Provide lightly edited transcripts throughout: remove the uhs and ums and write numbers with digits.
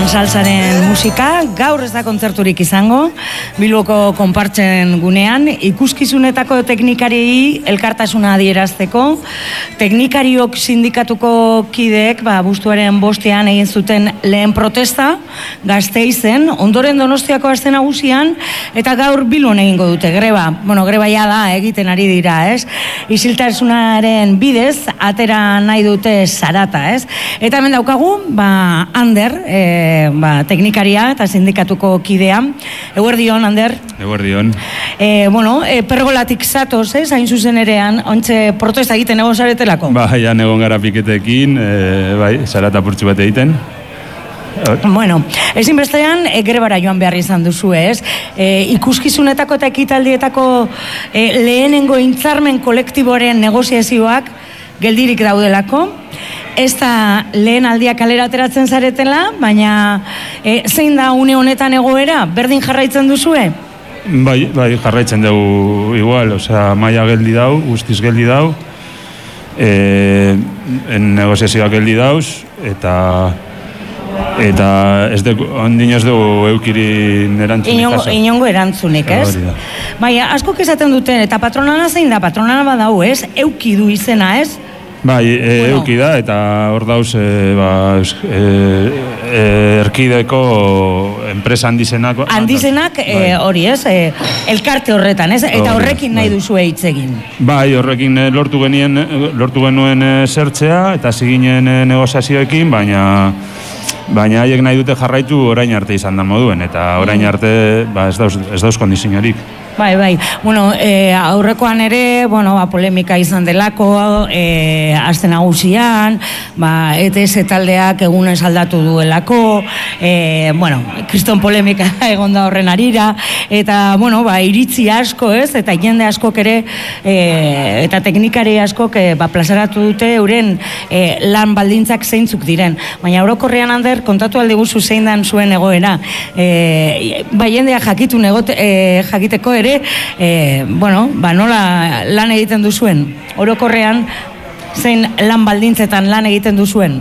salsaren musika, gaur ez da kontzerturik izango, Bilboko konpartzen gunean, ikuskizunetako teknikari elkartasuna adierazteko, teknikariok sindikatuko kideek, bustuaren bostean egin zuten lehen protesta, Gasteizen, ondoren Donostiako aste nagusian, eta gaur Bilbon egingo dute, greba. Bueno, greba ja da, egiten ari dira, ez? Isiltasunaren bidez, atera nahi dute zarata, ez? Eta hemen daukagu, Ander, teknikaria eta sindikatuko kidea. Eguerdion, Ander. Eguerdion. Pergolatik zatoz, hain zuzen erean, ontxe protesta egiten egon zaretelako? Ja, egon gara piketekin, zarata purtsu bat egiten. Bueno, ezinbestean grebara joan behar izan duzu, ez? Ikuskizunetako eta ekitaldietako lehenengo intzarmen kolektiboaren negoziazioak geldirik daudelako. Ez da lehen aldia kalera ateratzen zaretela, baina zein da une honetan egoera? Berdin jarraitzen duzue? Bai, jarraitzen dugu igual, maila geldi dau, guztiz geldi dau, negoziazioak geldi dauz, eta ez dugu, ondin ez dugu eukirin erantzunik jaso. Inongo erantzunik, ez? Baina, askok esaten duten, eta patronala zein da? Patronala badau, ez? Euki du izena, ez? Bai, euki da, eta hor dauz erkideko enpresa handizenak. Handizenak, hori ez, elkarte horretan, ez? Eta horrekin nahi duzu hitz egin. Bai, horrekin lortu genuen zertzea, eta ziginen negoziazioekin, baina haiek nahi dute jarraitu orain arte izan da moduen, eta orain arte ez dauz kondiziorik. Bai. Bueno, aurrekoan ere, polemika izan delako, aste nagusian, ETS taldeak egunez aldatu duelako, kriston polemika egon da horren arira, eta, iritzi asko, ez, eta jende askok ere, eta teknikari askok, plazaratu dute euren lan baldintzak zeintzuk diren. Baina orokorrean, Ander, kontatu aldi guzu zein dan zuen egoera. Jendea jakiteko ere, nola lan egiten duzuen? Orokorrean, zein lan baldintzetan lan egiten duzuen?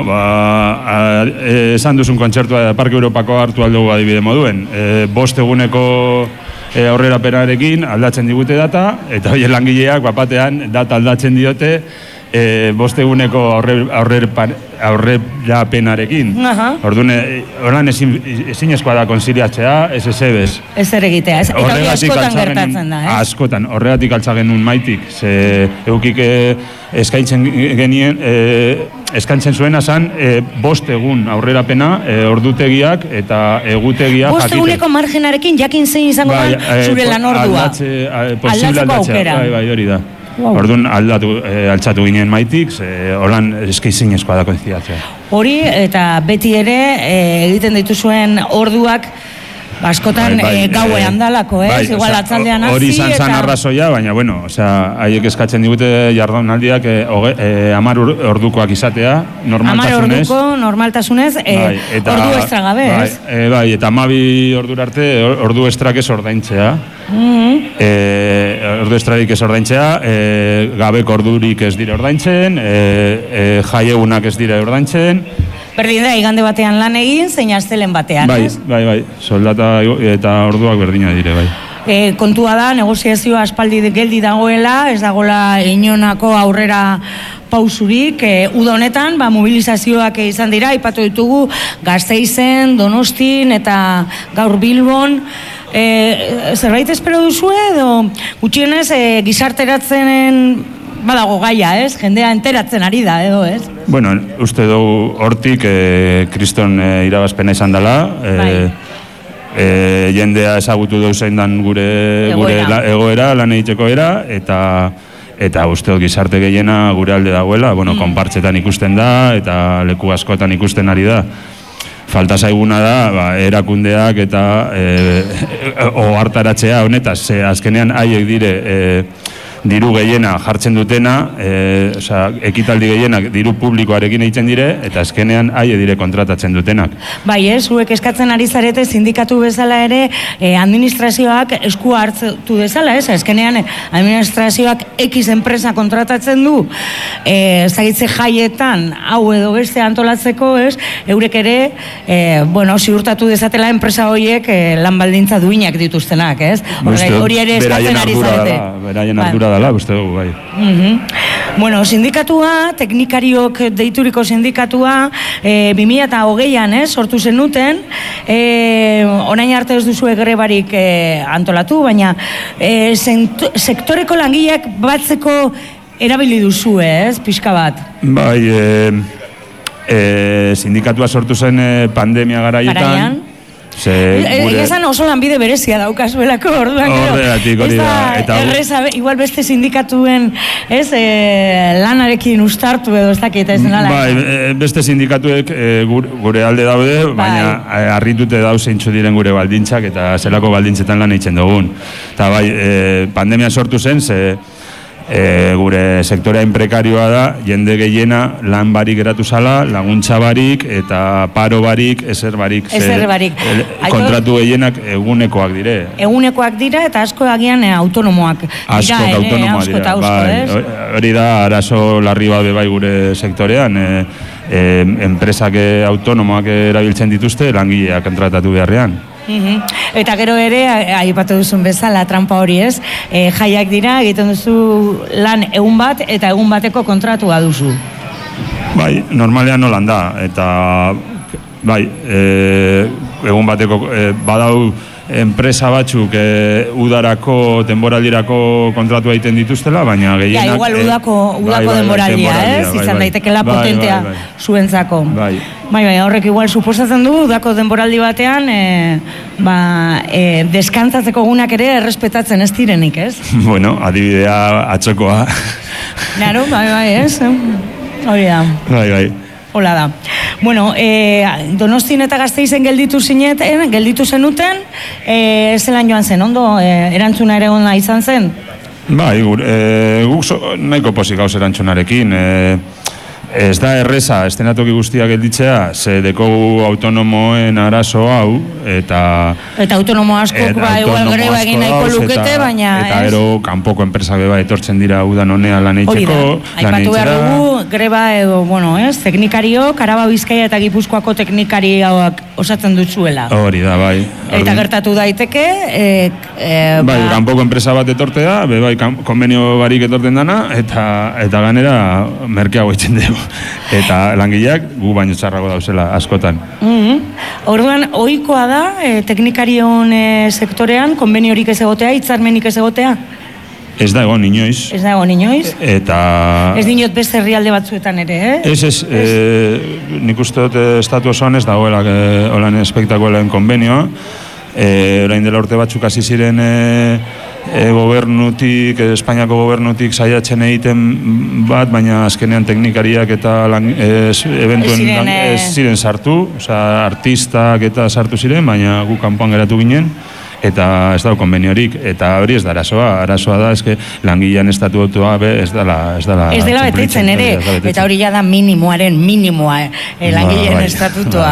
Esan duzun kontzertua Parke Europako hartu aldugu adibide moduen. 5 eguneko aurrerapenarekin aldatzen digute data, eta horien langileak batean data aldatzen diote 5 eguneko aurrerapenarekin. Orduan, horan ezinezkoa da konziliatzea, ez ezebez. Ez ere egitea, eta hori askotan gertatzen da, ez? Askotan, horregatik altza genuen maitik, ze eukik eskaintzen zuena zan 5 egun aurrerapena, ordutegiak eta egutegia jakite. 5 eguneko margenarekin jakin zein izango da zure lan ordua. Aldatzeko aukera. Bai, hori da. Orduan altzatu ginen maitik, holan eskeizinezkoa da konziliatzea. Hori, eta beti ere egiten dituzuen orduak askotan gauean dalako, ez? Igual atzaldean hasi, hori izan arrazoia, baina, haiek eskatzen digute jardunaldiak 10 ordukoak izatea, normaltasunez. 10 orduko, normaltasunez, ordu estra gabe, ez? Bai, eta 12 ordura arte, ordu estrak ez ordaintzea. Ordu estrarik ez ordaintzea, gabeko ordurik ez dire ordaintzen, jaiegunak ez dire ordaintzen. Berdin da, igande batean lan egin, zein astelen batean, ez? Bai, soldata eta orduak berdina dire, bai. Kontua da, negoziazioa aspaldi geldi dagoela, ez dagoela inonako aurrera pausurik, uda honetan, mobilizazioak izan dira, aipatu ditugu Gasteizen, Donostin eta gaur Bilbon. Zerbait espero duzu edo gutxienez gizarteratzenen badago gaia, ez? Jendea enteratzen ari da, edo, ez? Bueno, uste dugu hortik kriston irabazpena izan dela, jendea ezagutu dugu zein dan gure egoera, lan egiteko era, eta uste dut gizarte gehiena gure alde dagoela, konpartzetan ikusten da, eta leku askotan ikusten ari da. Falta zaiguna da, erakundeak eta ohartaratzea honetaz, azkenean haiek dire diru gehiena jartzen dutena, ekitaldi gehienak diru publikoarekin egiten dire, eta azkenean haie dire kontratatzen dutenak. Bai, zuek eskatzen ari zarete sindikatu bezala ere, administrazioak eskua hartu bezala, azkenean administrazioak X enpresa kontratatzen du, zagitze jaietan, hau edo beste antolatzeko, eurek ere, ziurtatu dezatela enpresa horiek lan baldintza duinak dituztenak, hori ere eskatzen ari zarete. Beraien ardura dela, uste dugu, bai. Sindikatua, teknikariok deituriko sindikatua, 2020an, sortu zenuten, orain arte ez duzu grebarik antolatu, baina sektoreko langileak batzeko erabili duzu, pixka bat? Bai, sindikatua sortu zen pandemia garaietan. Esan oso lanbide berezia daukazuelako, orduan igual beste sindikatuen lanarekin ustartu edo ez dakit ez nala. Bai, beste sindikatuek gure alde daude, baina harritute dauz zeintzu diren gure baldintzak eta zelako baldintzetan lan eitzen dugun. Eta bai, pandemia sortu zen, gure sektoreain prekarioa da, jende gehiena lan barik geratu zala, laguntza barik eta paro barik, ezer barik. Kontratu gehienak egunekoak dire. Egunekoak dira eta asko agian autonomoak. Asko autonomoak dira. Hori da, arazo larri bat bai gure sektorean. Enpresak autonomoak erabiltzen dituzte, langileak kontratatu beharrean. Eta gero ere, aipatu duzun bezala, trampa hori jaiak dira, egiten duzu lan egun bat, eta egun bateko kontratua duzu. Bai, normalean nolan da, eta bai, egun bateko badau enpresa batzuk udarako, denboraldirako kontratu egiten dituztela, baina gehienak... Ja, igual udako denboraldia, izan daitekela potentea zuentzako. Bai, horrek igual suposatzen du, udako denboraldi batean, deskantzatzeko gunak ere errespetatzen ez direnik, ez? Bueno, adibidea atzokoa. Claro, bai, ez? Hori da. Bai. Hola da. Bueno, Donostin eta Gasteizen gelditu zenuten, zelan joan zen, ondo, erantzuna ere ona izan zen? Bai, guk nahiko pozik gauz erantzunarekin. Ez da erreza, estenatoki guztiak gelditzea, ze dekogu autonomoen arazo hau, eta autonomo askok, igual greba egin nahiko lukete, baina... Eta gero, kanpoko enpresak beba etortzen dira udan honea lan eitzeko. Aipatu behar dugu, greba edo, teknikario, Araba, Bizkaia eta Gipuzkoako teknikarioak osatzen dutzuela. Hori da, bai. Eta gertatu daiteke... Bai, kanpoko enpresa bat etortea, bai, konbenio barik etorten dana, eta ganera merkeago eitzen dugu. Eta langileak gu baino txarrago dauzela askotan. Orduan, ohikoa da teknikarion sektorean konbeniorik ez egotea, hitzarmenik ez egotea? Ez da egon inoiz. Ez da egon inoiz? Eta... Ez dinot beste herrialde batzuetan ere, Ez, nik uste dut estatu osoan ez dagoela holan espektakuelen konbenioa. Orain dela urte batzuk hasi ziren gobernutik, Espainiako gobernutik saiatzen egiten bat, baina azkenean teknikariak eta eventuen ez ziren sartu, artistak eta sartu ziren, baina gu kanpoan geratu ginen, eta ez dago konbeniorik, eta hori ez da arazoa da, eske langilean estatutua ez dela betetzen ere, eta hori ja da minimoaren minimoa, langileen estatutua,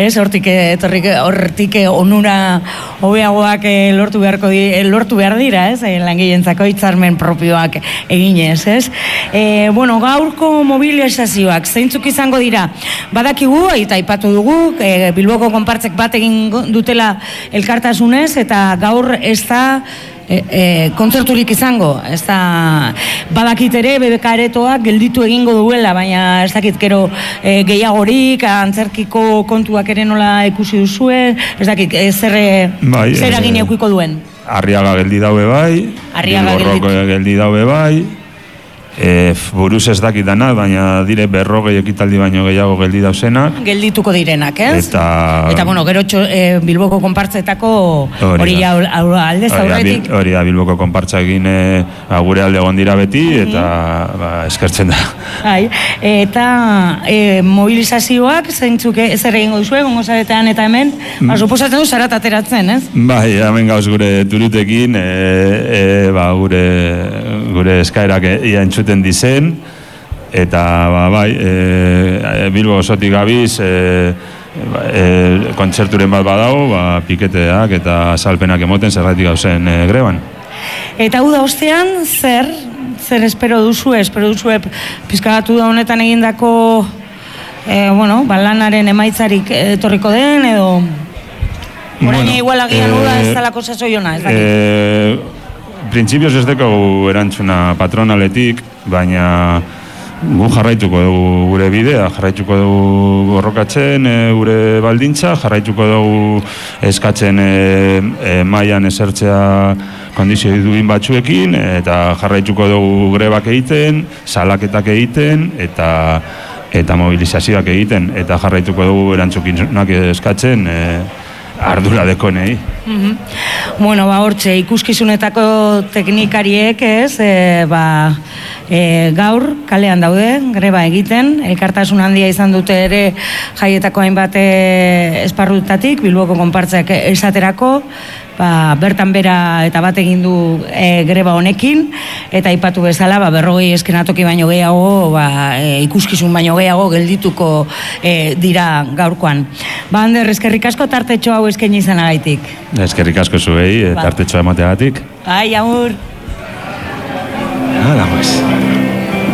hortik onura hobeagoak lortu behar dira, langileentzako hitzarmen propioak eginez, ez? Gaurko mobilizazioak zeintzuk izango dira, badakigu, eta aipatu dugu, Bilboko konpartzek bat egin dutela elkartasunez, eta gaur ez da kontzerturik izango, ez da badakit ere BBK aretoak gelditu egingo duela, baina ez dakit gero gehiagorik, antzerkiko kontuak ere nola ikusi duzue, ez dakit zer egin eukiko duen. Arriaga geldi daue bai, Bilborroko geldi daue bai, buruz ez dakit dana, baina dire 40 ekitaldi baino gehiago geldi dauzenak. Geldituko direnak, ez? Eta gero Bilboko konpartzetako hori aldez aurretik. Hori da, Bilboko konpartzakin gure alde egon dira beti, eta eskertzen da. Eta mobilizazioak, zeintzuk zer egingo duzue, gongo zaretean eta hemen, suposatzen du zarat ateratzen, ez? Bai, hemen gauz gure turutekin, gure eskaerak ia entzuten dizen, eta Bilbo osotik gabiz kontzerturen bat badau, piketeak eta azalpenak emoten zergatik gauzen greban. Eta hau da ostean, zer espero duzue pizkagatu da honetan egindako lanaren emaitzarik etorriko den, edo orain igual agian uda ez dalako sasoiona, ez dakit? Printzipioz ez deko erantzuna patronaletik, baina gu jarraituko dugu gure bidea, jarraituko dugu borrokatzen gure baldintza, jarraituko dugu eskatzen mailan esertzea kondizioi duin batzuekin, eta jarraituko dugu grebak egiten, salaketak egiten, eta mobilizazioak egiten, eta jarraituko dugu erantzukizunak eskatzen ardura dekonei. Hortxe, ikuskizunetako teknikariek gaur kalean daude, greba egiten, elkartasun handia izan dute ere jaietako hainbat esparrutatik, Bilboko konpartzak esaterako, bertan bera eta bat egin du greba honekin, eta aipatu bezala 40 eskenatoki baino gehiago, ikuskizun baino gehiago geldituko dira gaurkoan. Ander, eskerrik asko tartetxo hau eskaini izanagaitik. Eskerrik asko zuei, tartetxoa emateagatik. Agur. Nada más.